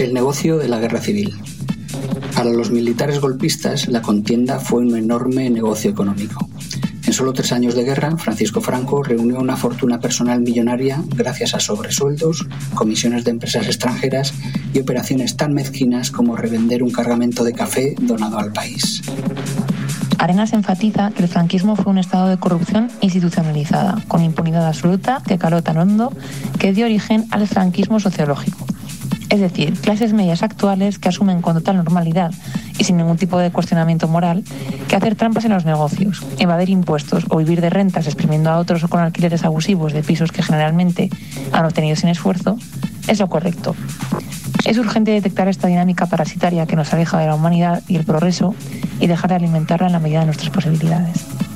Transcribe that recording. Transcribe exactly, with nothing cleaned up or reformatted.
El negocio de la guerra civil. Para los militares golpistas, la contienda fue un enorme negocio económico. En solo tres años de guerra, Francisco Franco reunió una fortuna personal millonaria gracias a sobresueldos, comisiones de empresas extranjeras y operaciones tan mezquinas como revender un cargamento de café donado al país. Arenas enfatiza que el franquismo fue un estado de corrupción institucionalizada, con impunidad absoluta que caló tan hondo que dio origen al franquismo sociológico. Es decir, clases medias actuales que asumen con total normalidad y sin ningún tipo de cuestionamiento moral que hacer trampas en los negocios, evadir impuestos o vivir de rentas exprimiendo a otros o con alquileres abusivos de pisos que generalmente han obtenido sin esfuerzo es lo correcto. Es urgente detectar esta dinámica parasitaria que nos aleja de la humanidad y el progreso y dejar de alimentarla en la medida de nuestras posibilidades.